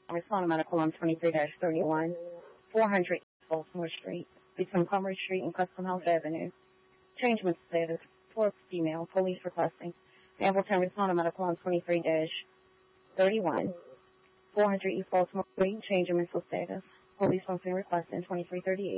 Responding medical on 23-31, 400 East Baltimore Street, between Palmer Street and Custom House Avenue. Change mental status, 4 female, police requesting. Hamilton Responding medical on 23-31, 400 East Baltimore Street, change in mental status. Police on scene requesting 2338.